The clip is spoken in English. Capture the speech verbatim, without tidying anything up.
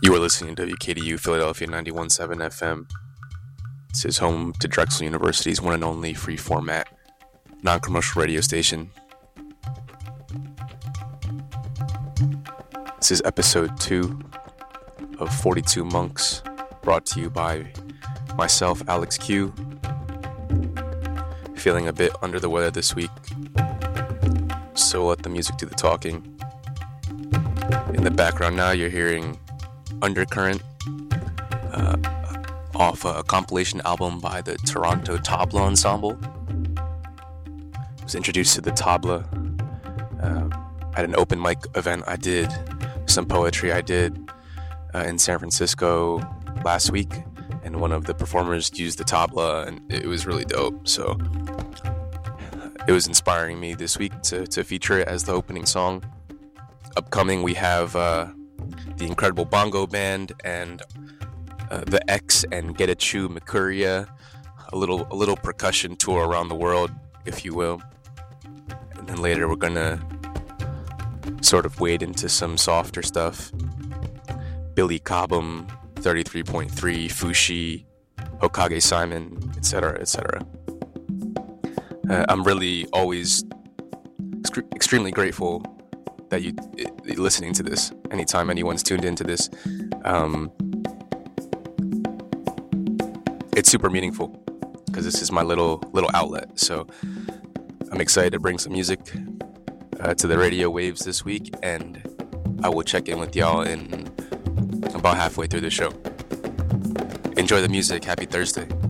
You are listening to W K D U Philadelphia ninety-one point seven F M. This is home to Drexel University's one and only free format, non-commercial radio station. This is episode two of forty-two Monks, brought to you by myself, Alex Q. Feeling a bit under the weather this week, so let the music do the talking. In the background now, you're hearing Undercurrent, uh, off a compilation album by the Toronto Tabla Ensemble. I was introduced to the Tabla uh, at an open mic event I did, some poetry I did uh, in San Francisco last week, and one of the performers used the Tabla, and it was really dope. So it was inspiring me this week to, to feature it as the opening song. Upcoming, we have uh, the Incredible Bongo Band and uh, the X and Get a Chew Mercuria, a little a little percussion tour around the world, if you will. And then later we're gonna sort of wade into some softer stuff. Billy Cobham, thirty-three point three, Fushi, Hokage Simon, et cetera, et cetera. Uh, I'm really always ex- extremely grateful that you uh, listening to this. Anytime anyone's tuned into this, um, it's super meaningful because this is my little little outlet. So I'm excited to bring some music uh, to the radio waves this week, and I will check in with y'all in about halfway through the show. Enjoy the music. Happy Thursday.